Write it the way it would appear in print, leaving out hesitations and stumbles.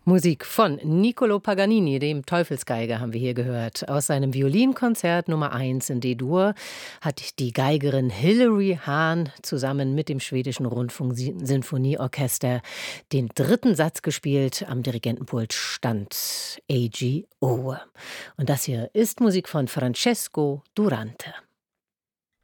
Musik von Niccolò Paganini, dem Teufelsgeiger, haben wir hier gehört. Aus seinem Violinkonzert Nummer 1 in D-Dur hat die Geigerin Hilary Hahn zusammen mit dem schwedischen Rundfunksinfonieorchester den dritten Satz gespielt. Am Dirigentenpult stand A.G. Owe. Und das hier ist Musik von Francesco Durante.